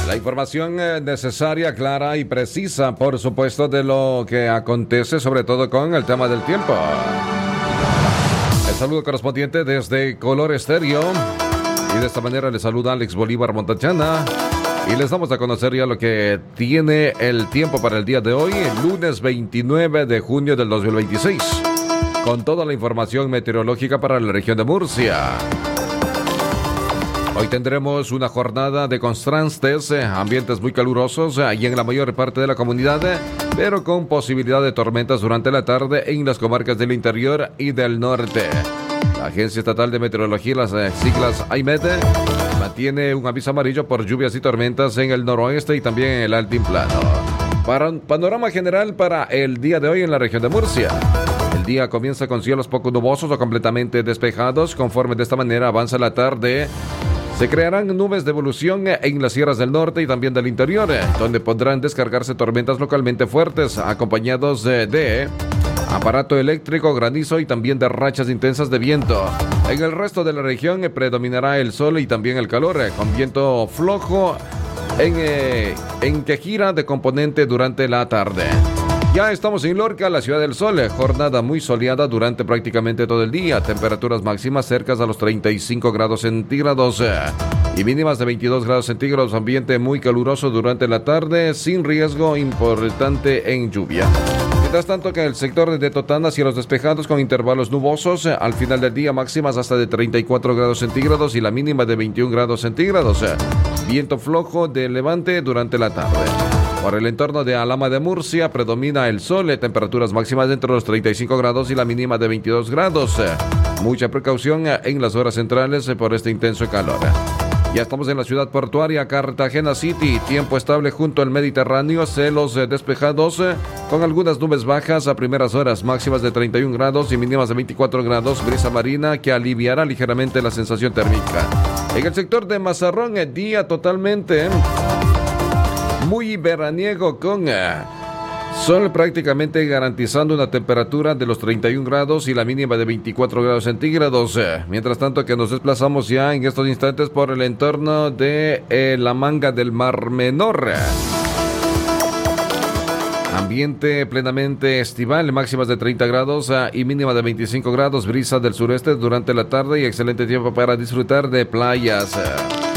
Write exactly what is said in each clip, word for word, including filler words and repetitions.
La información necesaria, clara y precisa, por supuesto, de lo que acontece, sobre todo con el tema del tiempo. El saludo correspondiente desde Color Estéreo. Y de esta manera les saluda Alex Bolívar Montachana. Y les damos a conocer ya lo que tiene el tiempo para el día de hoy, el lunes veintinueve de junio del dos mil veintiséis. Con toda la información meteorológica para la región de Murcia. Hoy tendremos una jornada de contrastes, ambientes muy calurosos y en la mayor parte de la comunidad, pero con posibilidad de tormentas durante la tarde en las comarcas del interior y del norte. La Agencia Estatal de Meteorología, las siglas AIMET, mantiene un aviso amarillo por lluvias y tormentas en el noroeste y también en el altiplano. Para un panorama general para el día de hoy en la región de Murcia. El día comienza con cielos poco nubosos o completamente despejados. Conforme de esta manera avanza la tarde, se crearán nubes de evolución en las sierras del norte y también del interior, donde podrán descargarse tormentas localmente fuertes, acompañados de, de aparato eléctrico, granizo y también de rachas intensas de viento. En el resto de la región predominará el sol y también el calor, con viento flojo en, eh, en que gira de componente durante la tarde. Ya estamos en Lorca, la ciudad del sol, jornada muy soleada durante prácticamente todo el día, temperaturas máximas cercas a los treinta y cinco grados centígrados y mínimas de veintidós grados centígrados, ambiente muy caluroso durante la tarde, sin riesgo importante en lluvia. Mientras tanto que en el sector de Totana, cielos despejados con intervalos nubosos, al final del día máximas hasta de treinta y cuatro grados centígrados y la mínima de veintiún grados centígrados, viento flojo de levante durante la tarde. Por el entorno de Alhama de Murcia predomina el sol, temperaturas máximas dentro de los treinta y cinco grados y la mínima de veintidós grados. Mucha precaución en las horas centrales por este intenso calor. Ya estamos en la ciudad portuaria Cartagena City, tiempo estable junto al Mediterráneo, cielos despejados con algunas nubes bajas a primeras horas, máximas de treinta y un grados y mínimas de veinticuatro grados, brisa marina que aliviará ligeramente la sensación térmica. En el sector de Mazarrón, día totalmente muy veraniego con uh, sol prácticamente garantizando una temperatura de los treinta y un grados y la mínima de veinticuatro grados centígrados. Uh, mientras tanto que nos desplazamos ya en estos instantes por el entorno de eh, la Manga del Mar Menor. Ambiente plenamente estival, máximas de treinta grados uh, y mínima de veinticinco grados, brisa del sureste durante la tarde y excelente tiempo para disfrutar de playas. Uh,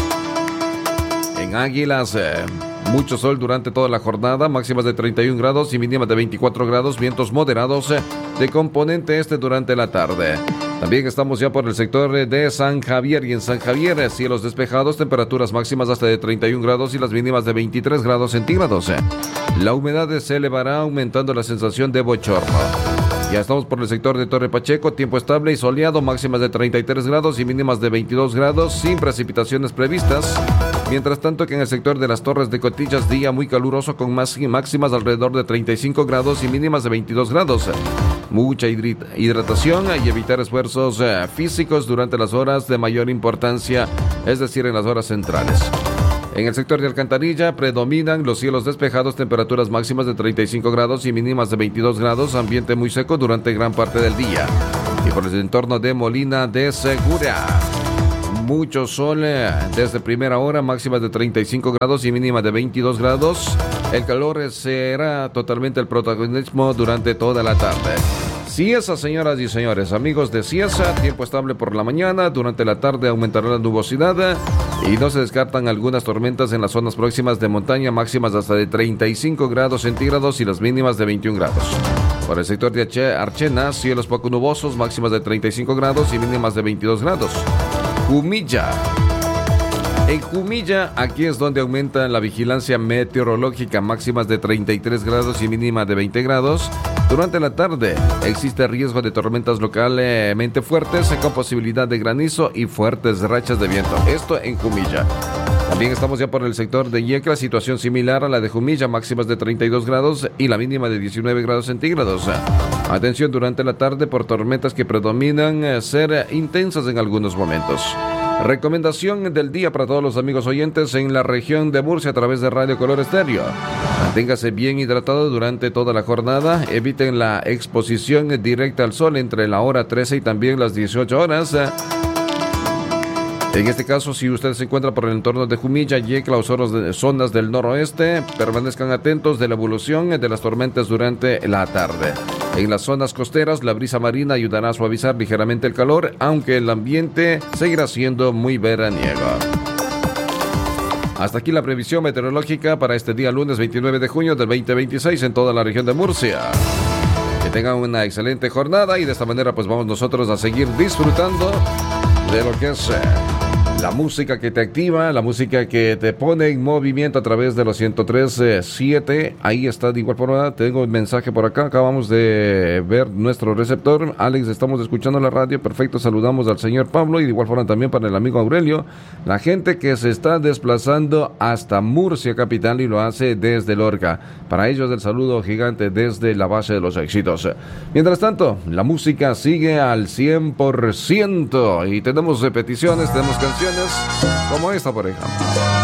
en Águilas, uh, mucho sol durante toda la jornada, máximas de treinta y un grados y mínimas de veinticuatro grados, vientos moderados de componente este durante la tarde. También estamos ya por el sector de San Javier y en San Javier, cielos despejados, temperaturas máximas hasta de treinta y un grados y las mínimas de veintitrés grados centígrados. La humedad se elevará aumentando la sensación de bochorno. Ya estamos por el sector de Torre Pacheco, tiempo estable y soleado, máximas de treinta y tres grados y mínimas de veintidós grados, sin precipitaciones previstas. Mientras tanto que en el sector de las Torres de Cotillas, día muy caluroso con máximas alrededor de treinta y cinco grados y mínimas de veintidós grados. Mucha hidratación y evitar esfuerzos físicos durante las horas de mayor importancia, es decir, en las horas centrales. En el sector de Alcantarilla predominan los cielos despejados, temperaturas máximas de treinta y cinco grados y mínimas de veintidós grados, ambiente muy seco durante gran parte del día. Y por el entorno de Molina de Segura, mucho sol desde primera hora, máximas de treinta y cinco grados y mínima de veintidós grados. El calor será totalmente el protagonismo durante toda la tarde. Cieza, señoras y señores, amigos de Cieza, tiempo estable por la mañana, durante la tarde aumentará la nubosidad y no se descartan algunas tormentas en las zonas próximas de montaña, máximas hasta de treinta y cinco grados centígrados y las mínimas de veintiún grados. Por el sector de Archena, cielos poco nubosos, máximas de treinta y cinco grados y mínimas de veintidós grados. Jumilla. En Jumilla, aquí es donde aumenta la vigilancia meteorológica, máximas de treinta y tres grados y mínima de veinte grados. Durante la tarde existe riesgo de tormentas localmente fuertes con posibilidad de granizo y fuertes rachas de viento. Esto en Jumilla. También estamos ya por el sector de Yecla, situación similar a la de Jumilla, máximas de treinta y dos grados y la mínima de diecinueve grados centígrados. Atención durante la tarde por tormentas que predominan ser intensas en algunos momentos. Recomendación del día para todos los amigos oyentes en la región de Murcia a través de Radio Color Estéreo. Manténgase bien hidratado durante toda la jornada. Eviten la exposición directa al sol entre la hora trece y también las dieciocho horas. En este caso, si usted se encuentra por el entorno de Jumilla, Yecla o zonas, de, zonas del noroeste, permanezcan atentos de la evolución de las tormentas durante la tarde. En las zonas costeras, la brisa marina ayudará a suavizar ligeramente el calor, aunque el ambiente seguirá siendo muy veraniego. Hasta aquí la previsión meteorológica para este día lunes veintinueve de junio del veinte veintiséis en toda la región de Murcia. Que tengan una excelente jornada y de esta manera pues vamos nosotros a seguir disfrutando de lo que es eh, la música que te activa, la música que te pone en movimiento a través de los ciento tres punto siete. Ahí está, de igual forma, tengo un mensaje por acá. Acabamos de ver nuestro receptor. Alex, estamos escuchando la radio. Perfecto, saludamos al señor Pablo y de igual forma también para el amigo Aurelio. La gente que se está desplazando hasta Murcia capital y lo hace desde Lorca. Para ellos el saludo gigante desde la base de los éxitos. Mientras tanto, la música sigue al cien por ciento y tenemos repeticiones, tenemos canciones como esta, por ejemplo.